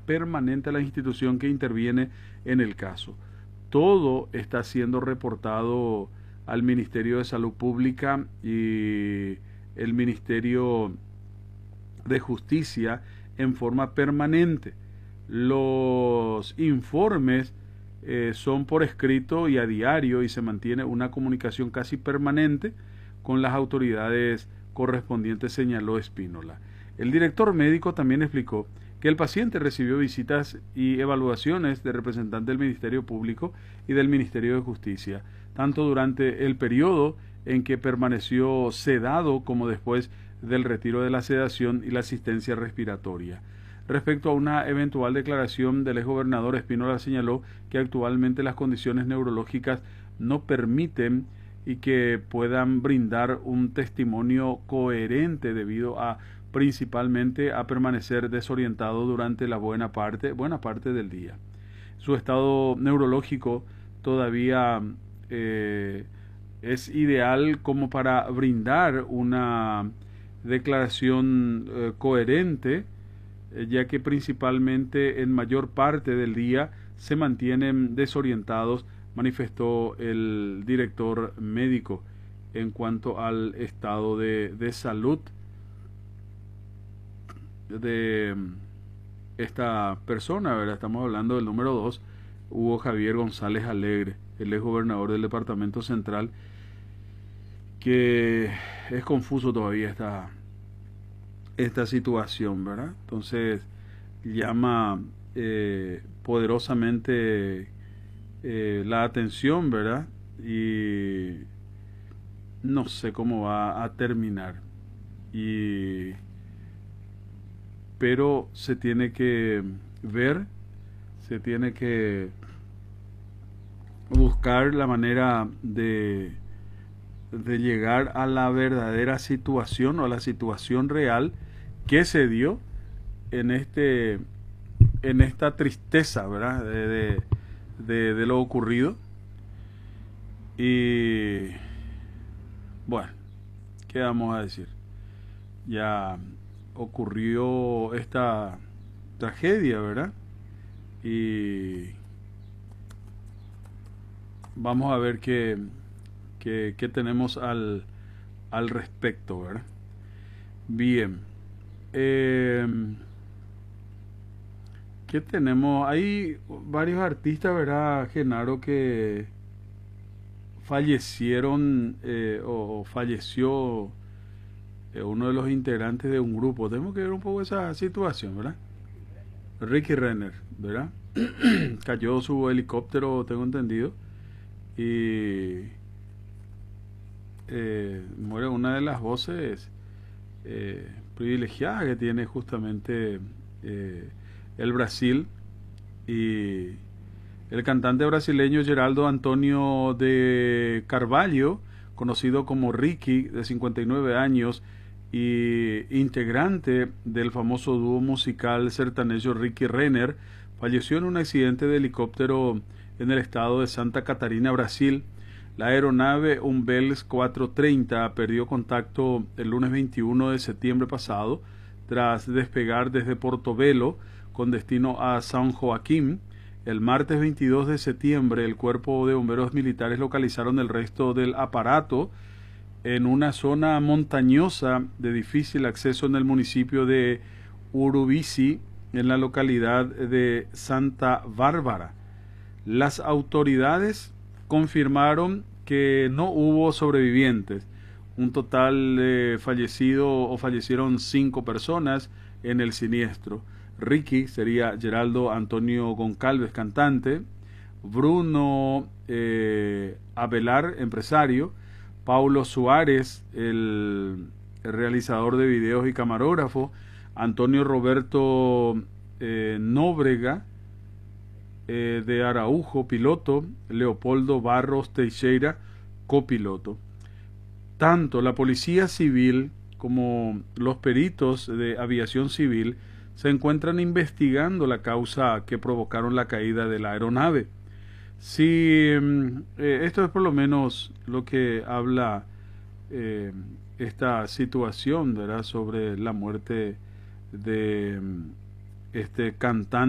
permanente a la institución que interviene en el caso. Todo está siendo reportado al Ministerio de Salud Pública y el Ministerio de Justicia en forma permanente. Los informes son por escrito y a diario y se mantiene una comunicación casi permanente con las autoridades correspondientes, señaló Spínola. El director médico también explicó que el paciente recibió visitas y evaluaciones de representantes del Ministerio Público y del Ministerio de Justicia, tanto durante el periodo en que permaneció sedado como después del retiro de la sedación y la asistencia respiratoria. Respecto a una eventual declaración del exgobernador, Spínola señaló que actualmente las condiciones neurológicas no permiten y que puedan brindar un testimonio coherente debido a principalmente a permanecer desorientado durante la buena parte del día. Su estado neurológico todavía es ideal como para brindar una declaración coherente, ya que principalmente en mayor parte del día se mantienen desorientados, manifestó el director médico en cuanto al estado de salud de esta persona, ¿verdad? Estamos hablando del número 2, Hugo Javier González Alegre, el ex gobernador del Departamento Central, que es confuso todavía esta situación, ¿verdad? Entonces llama poderosamente la atención, ¿verdad? Y no sé cómo va a terminar. Pero se tiene que ver, se tiene que buscar la manera de llegar a la verdadera situación o a la situación real que se dio en esta tristeza, ¿verdad? De lo ocurrido. Y bueno, ¿qué vamos a decir? Ya ocurrió esta tragedia, ¿verdad? Y vamos a ver qué tenemos al respecto, ¿verdad? Bien. ¿Qué tenemos? Hay varios artistas, ¿verdad, Genaro, que fallecieron o falleció uno de los integrantes de un grupo? Tenemos que ver un poco esa situación, ¿verdad? Ricky Renner, ¿verdad? Cayó su helicóptero, tengo entendido, y muere una de las voces privilegiadas que tiene justamente el Brasil, y el cantante brasileño Geraldo Antônio de Carvalho, conocido como Ricky, de 59 años y integrante del famoso dúo musical sertanejo Ricky Renner, falleció en un accidente de helicóptero en el estado de Santa Catarina, Brasil. La aeronave Umbels 430 perdió contacto el lunes 21 de septiembre pasado tras despegar desde Portobelo con destino a São Joaquim. El martes 22 de septiembre el cuerpo de bomberos militares localizaron el resto del aparato en una zona montañosa de difícil acceso en el municipio de Urubici, en la localidad de Santa Bárbara. Las autoridades confirmaron que no hubo sobrevivientes. Un total fallecieron 5 personas en el siniestro. Ricky sería Geraldo Antônio Goncalves, cantante; Bruno Avelar, empresario; Paulo Suárez, el realizador de videos y camarógrafo; Antonio Roberto Nóbrega de Araujo, piloto; Leopoldo Barros Teixeira, copiloto. Tanto la Policía Civil como los peritos de aviación civil se encuentran investigando la causa que provocaron la caída de la aeronave. Si esto es por lo menos lo que habla esta situación, ¿verdad?, sobre la muerte de este cantante